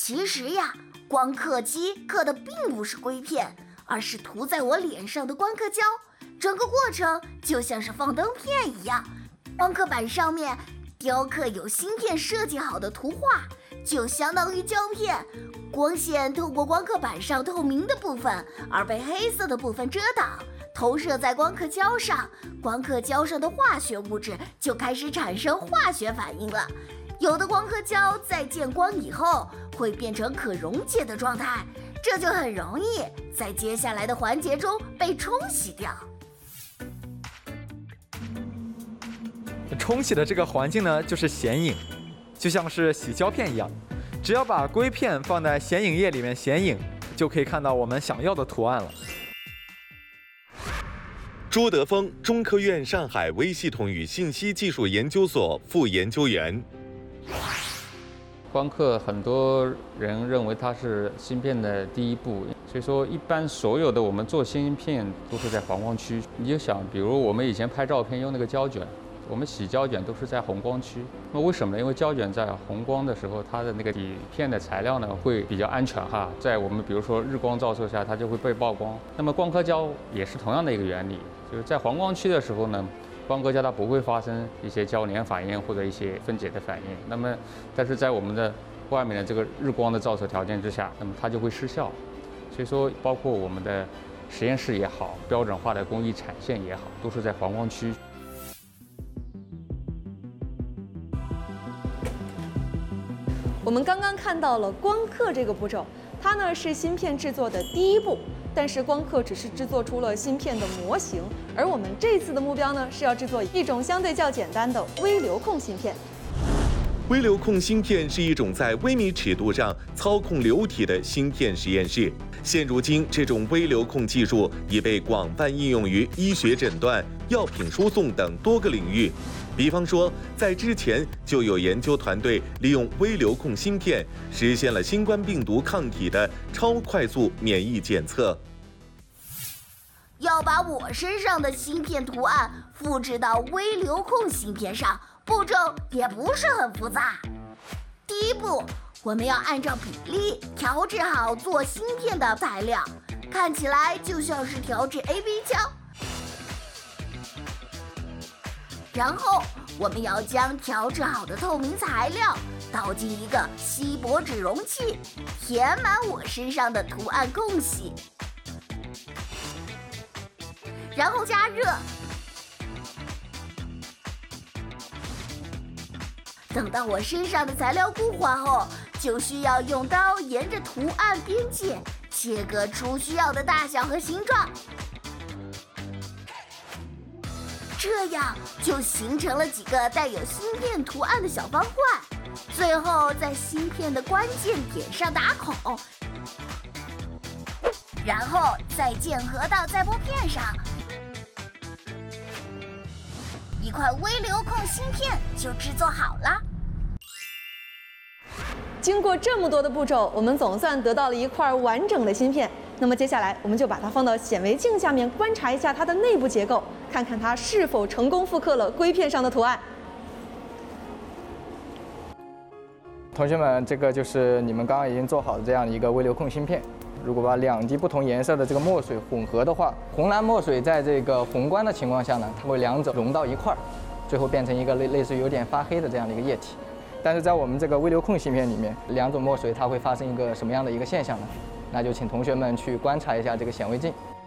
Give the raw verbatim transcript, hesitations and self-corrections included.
其实呀，光刻机刻的并不是硅片，而是涂在我脸上的光刻胶。整个过程就像是放灯片一样，光刻板上面雕刻有芯片设计好的图画，就相当于胶片。光线透过光刻板上透明的部分，而被黑色的部分遮挡，投射在光刻胶上，光刻胶上的化学物质就开始产生化学反应了。有的光刻胶在见光以后会变成可溶解的状态，这就很容易在接下来的环节中被冲洗掉。 冲洗的这个环境呢，就是显影，就像是洗胶片一样，只要把硅片放在显影液里面显影，就可以看到我们想要的图案了。 朱德峰，中科院上海微系统与信息技术研究所副研究员。 光刻很多人认为它是芯片的第一步，所以说一般所有的我们做芯片都是在黄光区。你就想，比如我们以前拍照片用那个胶卷，我们洗胶卷都是在红光区。那为什么呢？因为胶卷在红光的时候，它的那个底片的材料呢会比较安全哈，在我们比如说日光照射下，它就会被曝光。那么光刻胶也是同样的一个原理，就是在黄光区的时候呢，光刻胶它不会发生一些交联反应或者一些分解的反应。那么，但是在我们的外面的这个日光的照射条件之下，那么它就会失效。所以说，包括我们的实验室也好，标准化的工艺产线也好，都是在黄光区。 我们刚刚看到了光刻这个步骤，它呢是芯片制作的第一步。但是光刻只是制作出了芯片的模型，而我们这次的目标呢是要制作一种相对较简单的微流控芯片。 微流控芯片是一种在微米尺度上操控流体的芯片实验室。现如今，这种微流控技术已被广泛应用于医学诊断、药品输送等多个领域。比方说，在之前就有研究团队利用微流控芯片实现了新冠病毒抗体的超快速免疫检测。 要把我身上的芯片图案复制到微流控芯片上，步骤也不是很复杂。第一步，我们要按照比例调制好做芯片的材料，看起来就像是调制 A B 胶。然后我们要将调制好的透明材料倒进一个锡箔纸容器，填满我身上的图案空隙，然后加热。等到我身上的材料固化后，就需要用刀沿着图案边界切割出需要的大小和形状。这样就形成了几个带有芯片图案的小方块，最后在芯片的关键点上打孔，然后再键合到载玻片上，一块微流控芯片就制作好了。 经过这么多的步骤，我们总算得到了一块完整的芯片。那么接下来，我们就把它放到显微镜下面观察一下它的内部结构，看看它是否成功复刻了硅片上的图案。 同学们，这个就是你们刚刚已经做好的这样的一个微流控芯片。如果把两滴不同颜色的这个墨水混合的话，红蓝墨水在这个宏观的情况下呢，它会两者融到一块儿，最后变成一个类类似于有点发黑的这样的一个液体。但是在我们这个微流控芯片里面，两种墨水它会发生一个什么样的一个现象呢？那就请同学们去观察一下这个显微镜。